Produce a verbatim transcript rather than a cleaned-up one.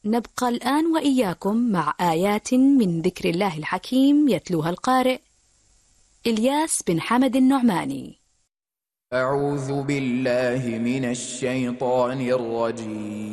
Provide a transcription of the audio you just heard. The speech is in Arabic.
نبقى الآن وإياكم مع آيات من ذكر الله الحكيم يتلوها القارئ إلياس بن حمد النعماني. أعوذ بالله من الشيطان الرجيم.